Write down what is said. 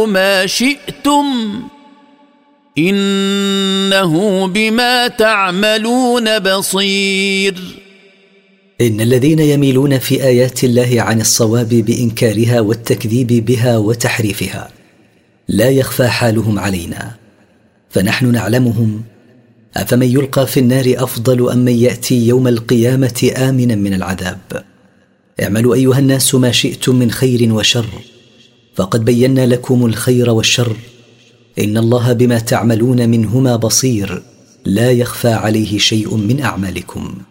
اعملوا ما شئتم إنه بما تعملون بصير. إن الذين يميلون في آيات الله عن الصواب بإنكارها والتكذيب بها وتحريفها لا يخفى حالهم علينا، فنحن نعلمهم. أفمن يلقى في النار أفضل أم من يأتي يوم القيامة آمنا من العذاب؟ اعملوا أيها الناس ما شئتم من خير وشر، فقد بينا لكم الخير والشر، إن الله بما تعملون منهما بصير، لا يخفى عليه شيء من أعمالكم.